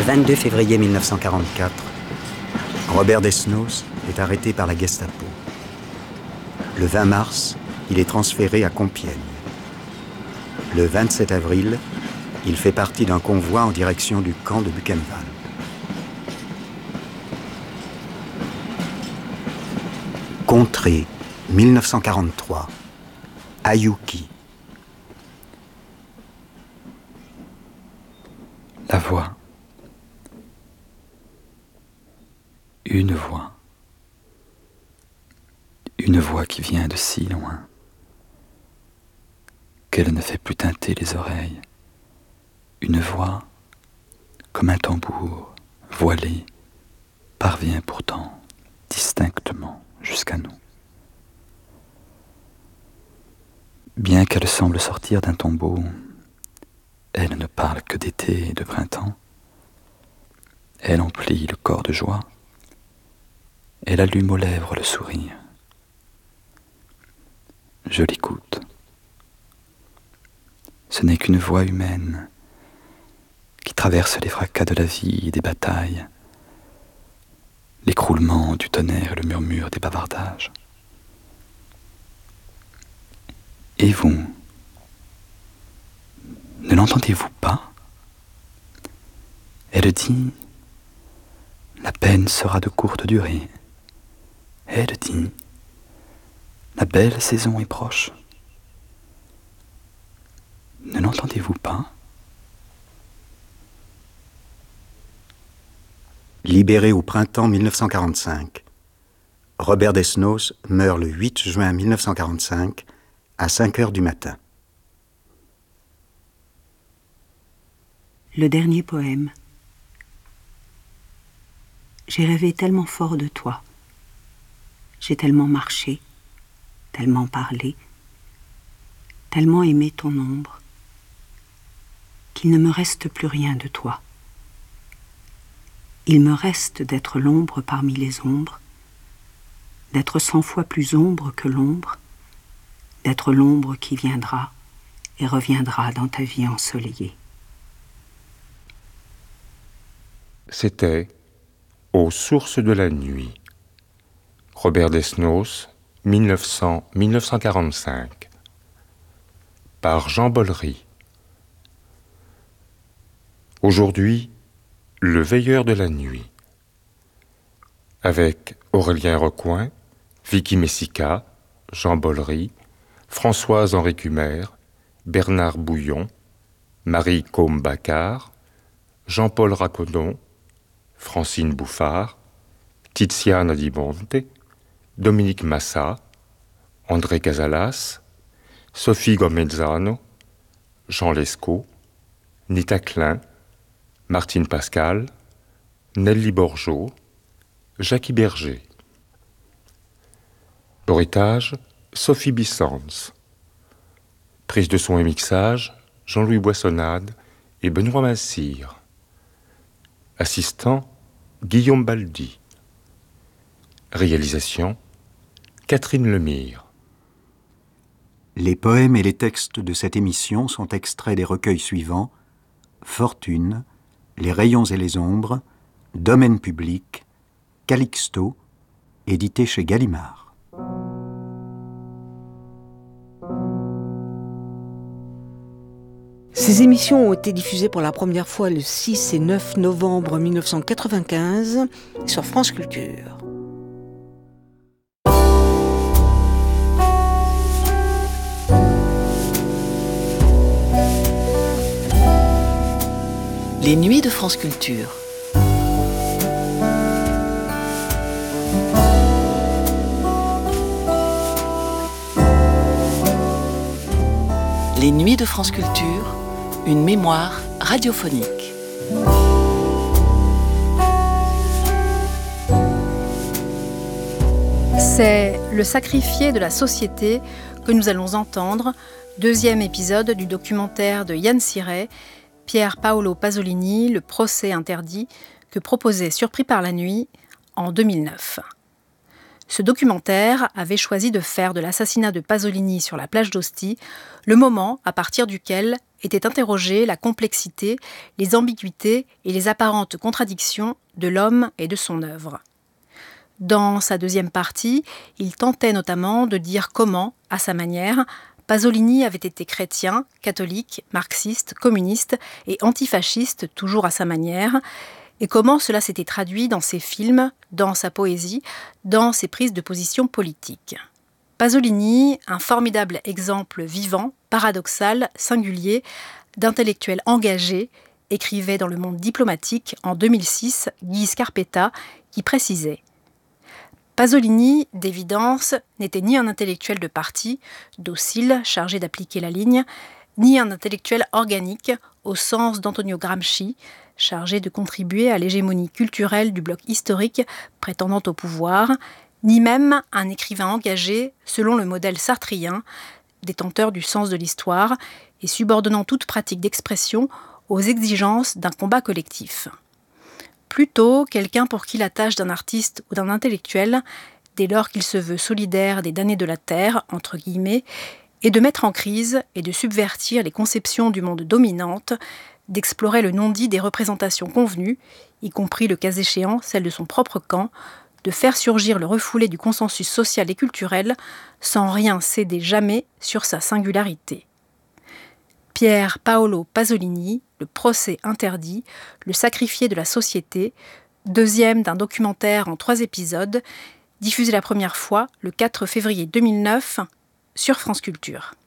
22 février 1944, Robert Desnos est arrêté par la Gestapo. Le 20 mars, il est transféré à Compiègne. Le 27 avril, il fait partie d'un convoi en direction du camp de Buchenwald. Contrée, 1943. Ayuki. La voix. Une voix. Une voix qui vient de si loin qu'elle ne fait plus tinter les oreilles. Une voix, comme un tambour, voilé, parvient pourtant distinctement jusqu'à nous. Bien qu'elle semble sortir d'un tombeau, elle ne parle que d'été et de printemps. Elle emplit le corps de joie. Elle allume aux lèvres le sourire. Je l'écoute. Ce n'est qu'une voix humaine qui traverse les fracas de la vie et des batailles, l'écroulement du tonnerre et le murmure des bavardages. Et vous, ne l'entendez-vous pas? Elle dit, la peine sera de courte durée. Elle dit, la belle saison est proche. Ne l'entendez-vous pas? Libéré au printemps 1945, Robert Desnos meurt le 8 juin 1945 à 5 heures du matin. Le dernier poème. J'ai rêvé tellement fort de toi. J'ai tellement marché, tellement parlé, tellement aimé ton ombre, qu'il ne me reste plus rien de toi. Il me reste d'être l'ombre parmi les ombres, d'être 100 fois plus ombre que l'ombre, d'être l'ombre qui viendra et reviendra dans ta vie ensoleillée. C'était Aux sources de la nuit. Robert Desnos, 1900-1945. Par Jean Bollery. Aujourd'hui, le veilleur de la nuit. Avec Aurélien Recoing, Vicky Messica, Jean Bollery, Françoise-Henri Cumer, Bernard Bouillon, Marie Combe-Baccar, Jean-Paul Racodon, Francine Bouffard, Tiziana Di Monte, Dominique Massa, André Casalas, Sophie Gomezzano, Jean Lescaut, Nita Klein, Martine Pascal, Nelly Borgeot, Jackie Berger. Bruitage, Sophie Bissens. Prise de son et mixage, Jean-Louis Boissonnade et Benoît Massire. Assistant, Guillaume Baldi. Réalisation, Catherine Lemire. Les poèmes et les textes de cette émission sont extraits des recueils suivants: Fortune, Les rayons et les ombres, Domaine public, Calixto, édité chez Gallimard. Ces émissions ont été diffusées pour la première fois le 6 et 9 novembre 1995 sur France Culture. Les nuits de France Culture. Les nuits de France Culture, une mémoire radiophonique. C'est Le sacrifié de la société que nous allons entendre, deuxième épisode du documentaire de Yann Siret, Pier Paolo Pasolini, Le procès interdit, que proposait Surpris par la nuit en 2009. Ce documentaire avait choisi de faire de l'assassinat de Pasolini sur la plage d'Ostie le moment à partir duquel était interrogée la complexité, les ambiguïtés et les apparentes contradictions de l'homme et de son œuvre. Dans sa deuxième partie, il tentait notamment de dire comment, à sa manière, Pasolini avait été chrétien, catholique, marxiste, communiste et antifasciste, toujours à sa manière, et comment cela s'était traduit dans ses films, dans sa poésie, dans ses prises de position politiques. Pasolini, un formidable exemple vivant, paradoxal, singulier, d'intellectuel engagé, écrivait dans Le Monde diplomatique en 2006 Guy Scarpetta, qui précisait « Pasolini, d'évidence, n'était ni un intellectuel de parti, docile, chargé d'appliquer la ligne, ni un intellectuel organique, au sens d'Antonio Gramsci, chargé de contribuer à l'hégémonie culturelle du bloc historique prétendant au pouvoir, ni même un écrivain engagé selon le modèle sartrien, détenteur du sens de l'histoire et subordonnant toute pratique d'expression aux exigences d'un combat collectif. Plutôt quelqu'un pour qui la tâche d'un artiste ou d'un intellectuel, dès lors qu'il se veut solidaire des damnés de la terre, entre guillemets, est de mettre en crise et de subvertir les conceptions du monde dominantes, d'explorer le non-dit des représentations convenues, y compris le cas échéant celle de son propre camp, de faire surgir le refoulé du consensus social et culturel sans rien céder jamais sur sa singularité. Pier Paolo Pasolini, Le procès interdit, le sacrifié de la société, deuxième d'un documentaire en 3 épisodes, diffusé la première fois le 4 février 2009 sur France Culture.